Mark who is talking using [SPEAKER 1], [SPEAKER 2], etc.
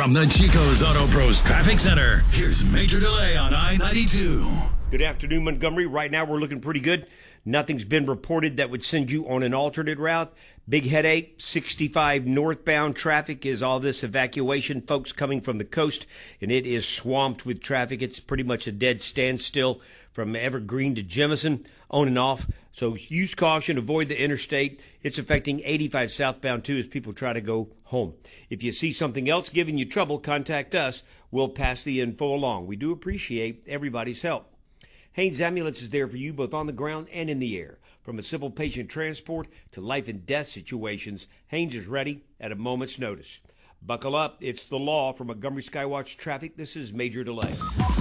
[SPEAKER 1] From the Chico's Auto Pros Traffic Center, here's Major Delay on I-92.
[SPEAKER 2] Good afternoon, Montgomery. Right now, we're looking pretty good. Nothing's been reported that would send you on an alternate route. Big headache, 65 northbound traffic is all this evacuation. Folks coming from the coast, and it is swamped with traffic. It's pretty much a dead standstill from Evergreen to Jemison, on and off. So use caution, avoid the interstate. It's affecting 85 southbound, too, as people try to go home. If you see something else giving you trouble, contact us. We'll pass the info along. We do appreciate everybody's help. Haynes Ambulance is there for you both on the ground and in the air. From a simple patient transport to life and death situations, Haynes is ready at a moment's notice. Buckle up. It's the law. From Montgomery Skywatch Traffic, this is Major Delay.